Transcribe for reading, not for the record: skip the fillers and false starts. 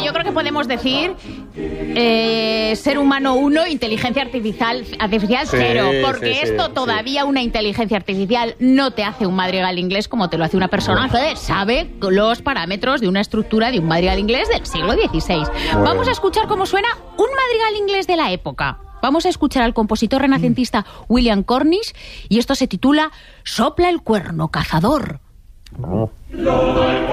yo creo que podemos decir ser humano 1, inteligencia artificial 0, porque esto todavía una inteligencia artificial no te hace un madrigal inglés como te lo hace una persona que sabe los parámetros de una estructura de un madrigal inglés del siglo XVI. Vamos a escuchar cómo suena un madrigal inglés de la época. Vamos a escuchar al compositor renacentista William Cornish y esto se titula Sopla el cuerno cazador.